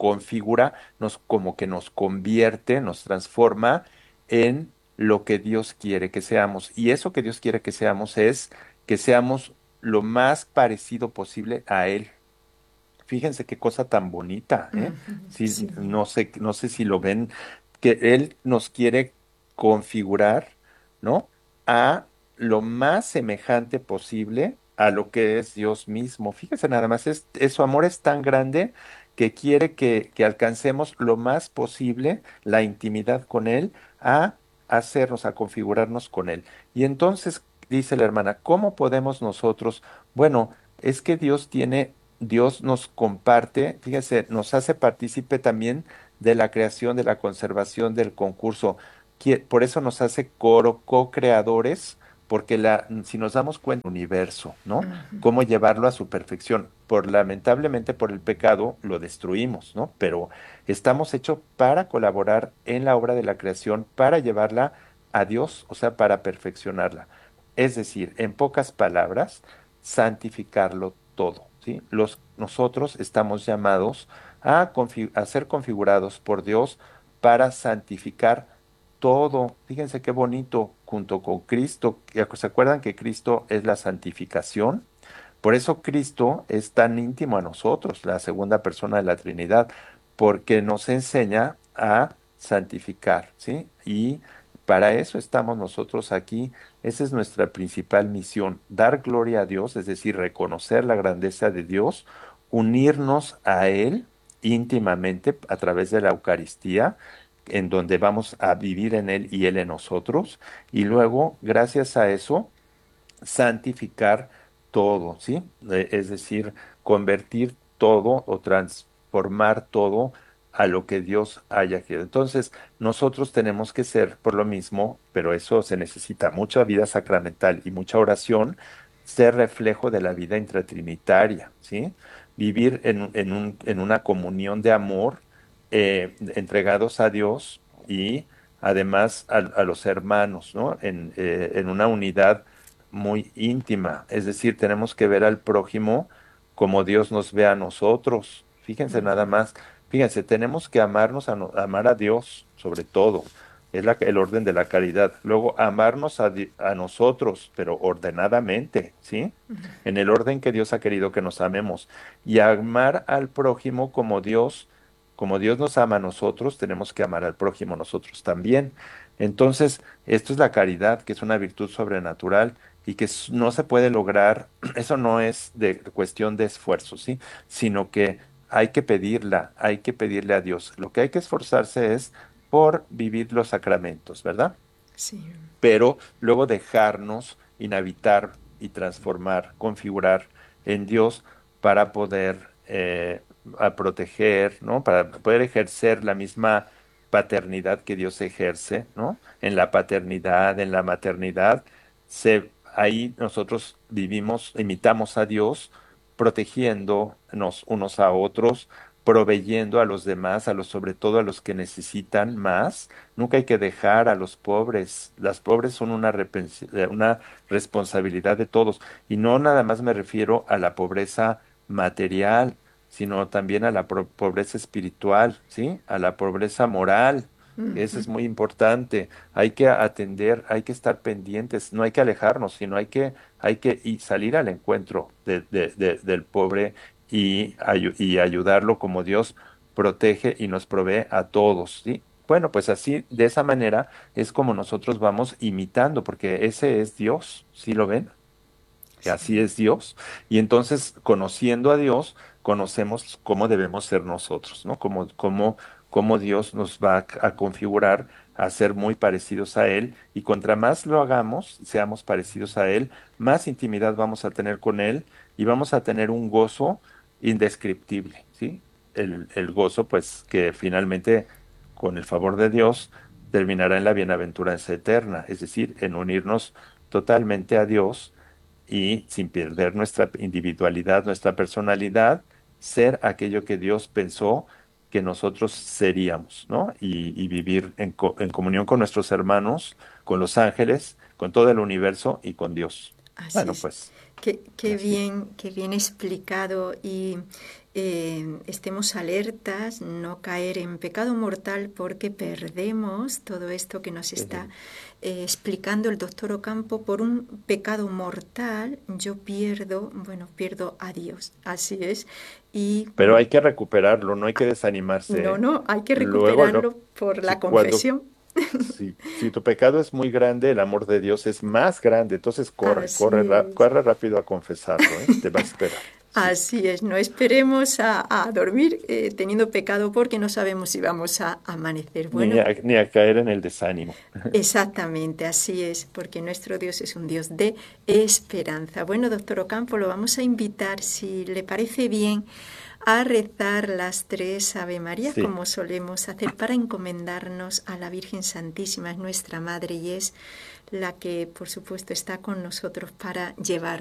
configura, como que nos convierte, nos transforma en lo que Dios quiere que seamos. Y eso que Dios quiere que seamos es que seamos lo más parecido posible a Él. Fíjense qué cosa tan bonita, ¿eh? Ujú, Sí, sí. no sé si lo ven, que Él nos quiere configurar, ¿no? A lo más semejante posible a lo que es Dios mismo. Fíjense nada más, su amor es tan grande que quiere que alcancemos lo más posible la intimidad con Él, a hacernos, a configurarnos con Él. Y entonces, dice la hermana, ¿cómo podemos nosotros? Bueno, es que Dios nos comparte, fíjese, nos hace partícipe también de la creación, de la conservación, del concurso. Por eso nos hace co-creadores, porque si nos damos cuenta del universo, ¿no? Cómo llevarlo a su perfección. Lamentablemente por el pecado lo destruimos, ¿no? Pero estamos hechos para colaborar en la obra de la creación, para llevarla a Dios, o sea, para perfeccionarla. Es decir, en pocas palabras, santificarlo todo, ¿sí? Nosotros estamos llamados a ser configurados por Dios para santificar todo. Fíjense qué bonito, junto con Cristo. ¿Se acuerdan que Cristo es la santificación? Por eso Cristo es tan íntimo a nosotros, la segunda persona de la Trinidad, porque nos enseña a santificar, ¿sí? Y para eso estamos nosotros aquí. Esa es nuestra principal misión, dar gloria a Dios, es decir, reconocer la grandeza de Dios, unirnos a Él íntimamente a través de la Eucaristía, en donde vamos a vivir en Él y Él en nosotros, y luego, gracias a eso, santificar todo, ¿sí? Es decir, convertir todo o transformar todo a lo que Dios haya querido. Entonces, nosotros tenemos que ser por lo mismo, pero eso se necesita mucha vida sacramental y mucha oración, ser reflejo de la vida intratrinitaria, ¿sí? Vivir en una comunión de amor, entregados a Dios y además a los hermanos, ¿no? En una unidad muy íntima. Es decir, tenemos que ver al prójimo como Dios nos ve a nosotros. Fíjense nada más, fíjense, tenemos que amarnos, amar a Dios sobre todo. Es el orden de la caridad. Luego, amarnos a nosotros, pero ordenadamente, ¿sí? En el orden que Dios ha querido que nos amemos. Y amar al prójimo como Dios nos ama a nosotros, tenemos que amar al prójimo nosotros también. Entonces, esto es la caridad, que es una virtud sobrenatural y que no se puede lograr, eso no es de cuestión de esfuerzo, ¿sí? Sino que hay que pedirle a Dios. Lo que hay que esforzarse es por vivir los sacramentos, ¿verdad? Sí. Pero luego dejarnos inhabitar y transformar, configurar en Dios para poder a proteger, ¿no? Para poder ejercer la misma paternidad que Dios ejerce, ¿no? En la paternidad, en la maternidad, ahí nosotros vivimos, imitamos a Dios, protegiéndonos unos a otros, proveyendo a los demás, sobre todo a los que necesitan más. Nunca hay que dejar a los pobres. Las pobres son una responsabilidad de todos. Y no nada más me refiero a la pobreza material, sino también a la pobreza espiritual, ¿sí? A la pobreza moral. Eso es muy importante. Hay que atender, hay que estar pendientes, no hay que alejarnos, sino hay que y salir al encuentro del pobre y ayudarlo como Dios protege y nos provee a todos, ¿sí? Bueno, pues así, de esa manera es como nosotros vamos imitando, porque ese es Dios, ¿sí lo ven? Que Sí. así es Dios. Y entonces, conociendo a Dios, conocemos cómo debemos ser nosotros, ¿no? Cómo Dios nos va a configurar a ser muy parecidos a Él. Y contra más lo hagamos, seamos parecidos a Él, más intimidad vamos a tener con Él y vamos a tener un gozo indescriptible, ¿sí? El gozo, pues, que finalmente, con el favor de Dios, terminará en la bienaventuranza eterna, es decir, en unirnos totalmente a Dios y sin perder nuestra individualidad, nuestra personalidad, ser aquello que Dios pensó que nosotros seríamos, ¿no? Y vivir en comunión con nuestros hermanos, con los ángeles, con todo el universo y con Dios. Así Bueno, es. pues Qué así. bien, qué bien explicado. estemos alertas, no caer en pecado mortal porque perdemos todo esto que nos está Sí. explicando el doctor Ocampo. Por un pecado mortal yo pierdo, bueno, pierdo a Dios, así es. Y Pero hay que recuperarlo, no hay que desanimarse, no, ¿eh? no, hay que Luego, recuperarlo por si la cuando, confesión. si tu pecado es muy grande, el amor de Dios es más grande. Entonces Así es. corre rápido a confesarlo, ¿eh? Te va a esperar. Sí. Así es, no esperemos a dormir teniendo pecado porque no sabemos si vamos a amanecer. Bueno, Ni a caer en el desánimo. exactamente, así es, porque nuestro Dios es un Dios de esperanza. Bueno, doctor Ocampo, lo vamos a invitar, si le parece bien, a rezar las 3 Ave Marías Sí. como solemos hacer para encomendarnos a la Virgen Santísima, es nuestra Madre y es la que, por supuesto, está con nosotros para llevar